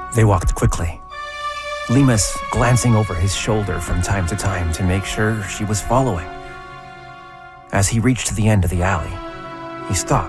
They walked quickly, Lemus glancing over his shoulder from time to time to make sure she was following. As he reached the end of the alley, he stopped.